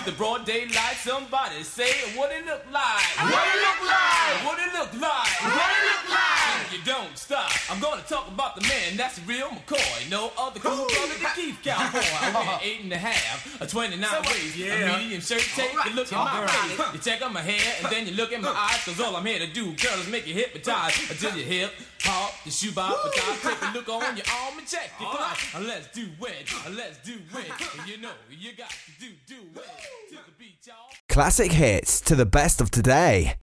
The broad daylight, somebody say what it look like. What it look like? What it look like. What it look like? You don't stop. I'm gonna talk about the man that's the real McCoy. No other cool brother than Keith Cowboy. I wear 8.5, a 29 waist, a medium shirt. Take a look at my face. You check out my hair and then you look at my eyes. Cause all I'm here to do, girl, is make you hypnotize until your hip hop, the shoe box, but take a look on your arm and check your clock. Let's do it. Let's do it. You know you got to do it. To the beat, y'all. Classic hits to the best of today.